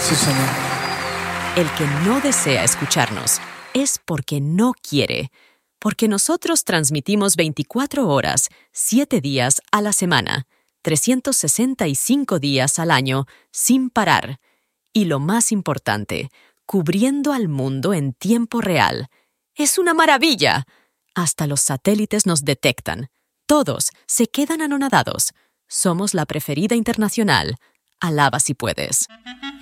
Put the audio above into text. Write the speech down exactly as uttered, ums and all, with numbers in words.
Sí, Señor. El que no desea escucharnos es porque no quiere, porque nosotros transmitimos veinticuatro horas, siete días a la semana, trescientos sesenta y cinco días al año, sin parar. Y lo más importante, cubriendo al mundo en tiempo real. ¡Es una maravilla! Hasta los satélites nos detectan. Todos se quedan anonadados. Somos la preferida internacional. Alaba si puedes.